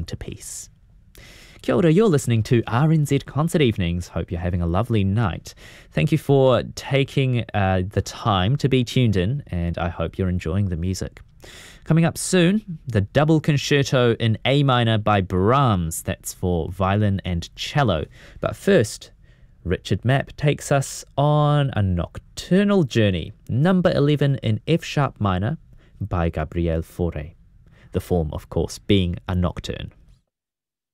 Sing to Peace. Kia ora, you're listening to RNZ Concert Evenings. Hope you're having a lovely night. Thank you for taking the time to be tuned in, and I hope you're enjoying the music. Coming up soon, the double concerto in A minor by Brahms. That's for violin and cello. But first, Richard Mapp takes us on a nocturnal journey, number 11 in F-sharp minor by Gabriel Fauré. The form, of course, being a nocturne.